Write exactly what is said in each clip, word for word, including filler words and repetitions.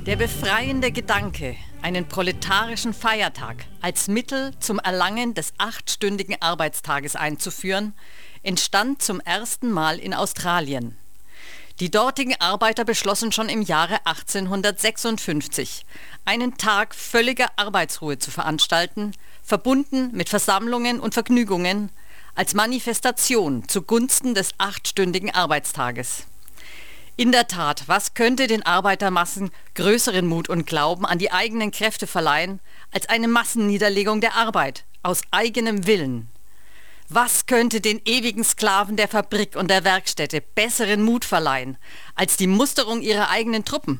Der befreiende Gedanke, einen proletarischen Feiertag als Mittel zum Erlangen des achtstündigen Arbeitstages einzuführen, entstand zum ersten Mal in Australien. Die dortigen Arbeiter beschlossen schon im Jahre achtzehnhundertsechsundfünfzig, einen Tag völliger Arbeitsruhe zu veranstalten, verbunden mit Versammlungen und Vergnügungen, als Manifestation zugunsten des achtstündigen Arbeitstages. In der Tat, was könnte den Arbeitermassen größeren Mut und Glauben an die eigenen Kräfte verleihen, als eine Massenniederlegung der Arbeit aus eigenem Willen? Was könnte den ewigen Sklaven der Fabrik und der Werkstätte besseren Mut verleihen, als die Musterung ihrer eigenen Truppen?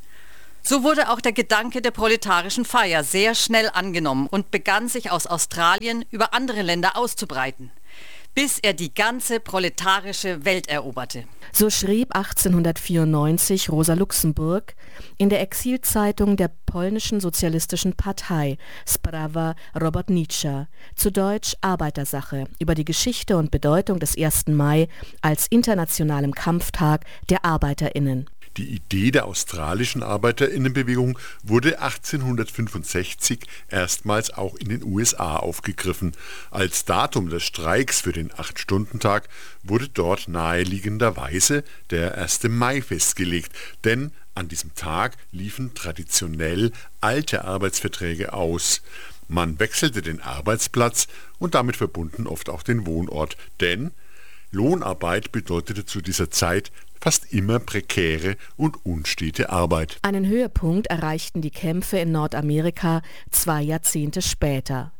So wurde auch der Gedanke der proletarischen Feier sehr schnell angenommen und begann sich aus Australien über andere Länder auszubreiten, bis er die ganze proletarische Welt eroberte. So schrieb achtzehnhundertvierundneunzig Rosa Luxemburg in der Exilzeitung der polnischen Sozialistischen Partei Sprawa Robotnicza, zu Deutsch Arbeitersache, über die Geschichte und Bedeutung des ersten Mai als internationalem Kampftag der ArbeiterInnen. Die Idee der australischen Arbeiterinnenbewegung wurde achtzehnhundertfünfundsechzig erstmals auch in den U S A aufgegriffen. Als Datum des Streiks für den Acht-Stunden-Tag wurde dort naheliegenderweise der erste Mai festgelegt, denn an diesem Tag liefen traditionell alte Arbeitsverträge aus. Man wechselte den Arbeitsplatz und damit verbunden oft auch den Wohnort, denn Lohnarbeit bedeutete zu dieser Zeit fast immer prekäre und unstete Arbeit. Einen Höhepunkt erreichten die Kämpfe in Nordamerika zwei Jahrzehnte später.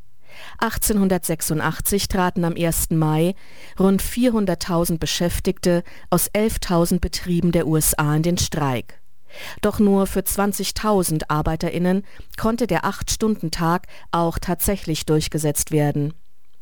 achtzehnhundertsechsundachtzig traten am ersten Mai rund vierhunderttausend Beschäftigte aus elftausend Betrieben der U S A in den Streik. Doch nur für zwanzigtausend ArbeiterInnen konnte der Acht-Stunden-Tag auch tatsächlich durchgesetzt werden.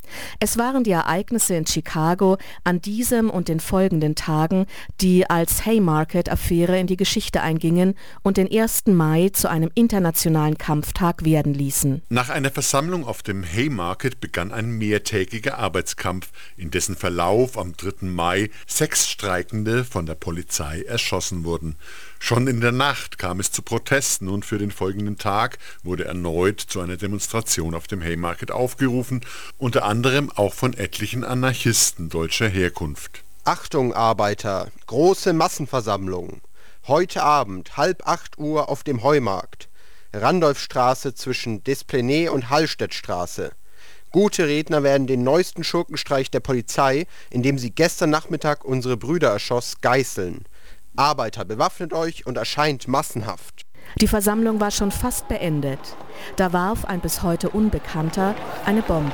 Es waren die Ereignisse in Chicago an diesem und den folgenden Tagen, die als Haymarket-Affäre in die Geschichte eingingen und den ersten Mai zu einem internationalen Kampftag werden ließen. Nach einer Versammlung auf dem Haymarket begann ein mehrtägiger Arbeitskampf, in dessen Verlauf am dritten Mai sechs Streikende von der Polizei erschossen wurden. Schon in der Nacht kam es zu Protesten und für den folgenden Tag wurde erneut zu einer Demonstration auf dem Haymarket aufgerufen, unter anderem auch von etlichen Anarchisten deutscher Herkunft. Achtung Arbeiter, große Massenversammlung. Heute Abend, halb acht Uhr auf dem Heumarkt. Randolphstraße zwischen Desplenay und Hallstättstraße. Gute Redner werden den neuesten Schurkenstreich der Polizei, in dem sie gestern Nachmittag unsere Brüder erschoss, geißeln. Arbeiter, bewaffnet euch und erscheint massenhaft. Die Versammlung war schon fast beendet. Da warf ein bis heute Unbekannter eine Bombe.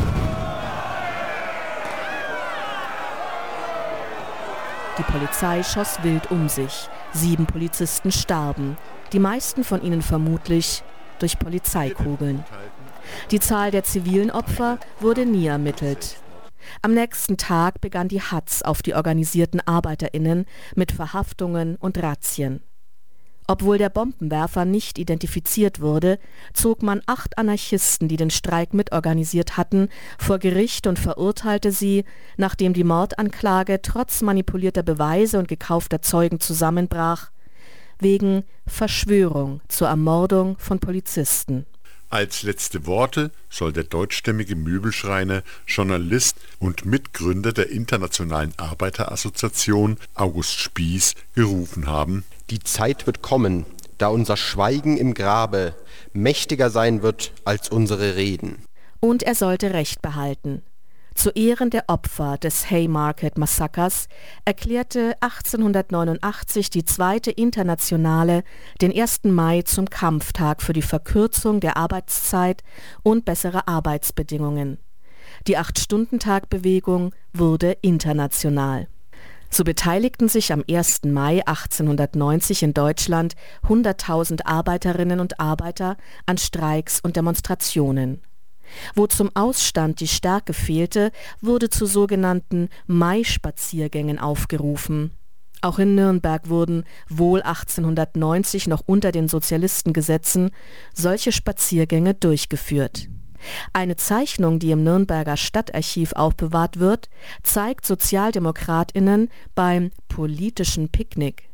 Die Polizei schoss wild um sich. Sieben Polizisten starben, die meisten von ihnen vermutlich durch Polizeikugeln. Die Zahl der zivilen Opfer wurde nie ermittelt. Am nächsten Tag begann die Hatz auf die organisierten ArbeiterInnen mit Verhaftungen und Razzien. Obwohl der Bombenwerfer nicht identifiziert wurde, zog man acht Anarchisten, die den Streik mitorganisiert hatten, vor Gericht und verurteilte sie, nachdem die Mordanklage trotz manipulierter Beweise und gekaufter Zeugen zusammenbrach, wegen Verschwörung zur Ermordung von Polizisten. Als letzte Worte soll der deutschstämmige Möbelschreiner, Journalist und Mitgründer der Internationalen Arbeiterassoziation August Spieß gerufen haben: Die Zeit wird kommen, da unser Schweigen im Grabe mächtiger sein wird als unsere Reden. Und er sollte Recht behalten. Zu Ehren der Opfer des Haymarket-Massakers erklärte achtzehnhundertneunundachtzig die Zweite Internationale den ersten Mai zum Kampftag für die Verkürzung der Arbeitszeit und bessere Arbeitsbedingungen. Die Acht-Stunden-Tag-Bewegung wurde international. So beteiligten sich am ersten Mai achtzehnhundertneunzig in Deutschland hunderttausend Arbeiterinnen und Arbeiter an Streiks und Demonstrationen. Wo zum Ausstand die Stärke fehlte, wurde zu sogenannten Mai-Spaziergängen aufgerufen. Auch in Nürnberg wurden, wohl achtzehnhundertneunzig noch unter den Sozialistengesetzen, solche Spaziergänge durchgeführt. Eine Zeichnung, die im Nürnberger Stadtarchiv aufbewahrt wird, zeigt SozialdemokratInnen beim politischen Picknick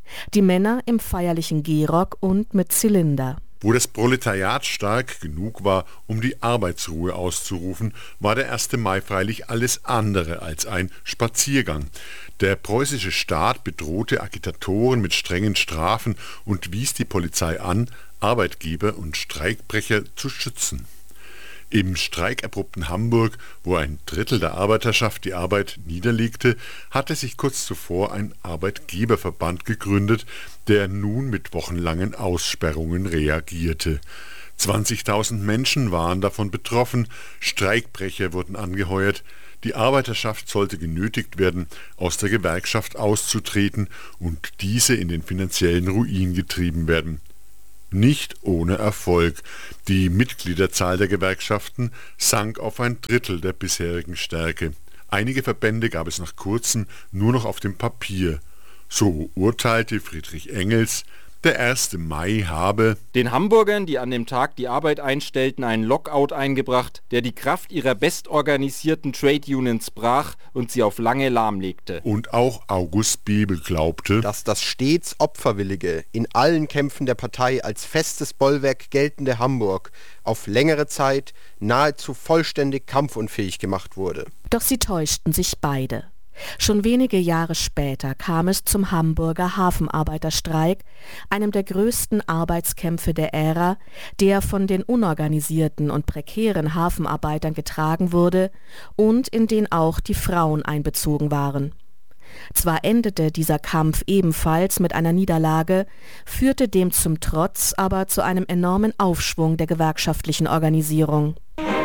die Männer im feierlichen Gehrock und mit Zylinder. Wo das Proletariat stark genug war, um die Arbeitsruhe auszurufen, war der erste Mai freilich alles andere als ein Spaziergang. Der preußische Staat bedrohte Agitatoren mit strengen Strafen und wies die Polizei an, Arbeitgeber und Streikbrecher zu schützen. Im streikeerprobten Hamburg, wo ein Drittel der Arbeiterschaft die Arbeit niederlegte, hatte sich kurz zuvor ein Arbeitgeberverband gegründet, der nun mit wochenlangen Aussperrungen reagierte. zwanzigtausend Menschen waren davon betroffen, Streikbrecher wurden angeheuert, die Arbeiterschaft sollte genötigt werden, aus der Gewerkschaft auszutreten und diese in den finanziellen Ruin getrieben werden. Nicht ohne Erfolg. Die Mitgliederzahl der Gewerkschaften sank auf ein Drittel der bisherigen Stärke. Einige Verbände gab es nach kurzem nur noch auf dem Papier. So urteilte Friedrich Engels, der erste Mai habe den Hamburgern, die an dem Tag die Arbeit einstellten, einen Lockout eingebracht, der die Kraft ihrer bestorganisierten Trade Unions brach und sie auf lange lahmlegte. Und auch August Bebel glaubte, dass das stets opferwillige, in allen Kämpfen der Partei als festes Bollwerk geltende Hamburg auf längere Zeit nahezu vollständig kampfunfähig gemacht wurde. Doch sie täuschten sich beide. Schon wenige Jahre später kam es zum Hamburger Hafenarbeiterstreik, einem der größten Arbeitskämpfe der Ära, der von den unorganisierten und prekären Hafenarbeitern getragen wurde und in den auch die Frauen einbezogen waren. Zwar endete dieser Kampf ebenfalls mit einer Niederlage, führte dem zum Trotz aber zu einem enormen Aufschwung der gewerkschaftlichen Organisierung.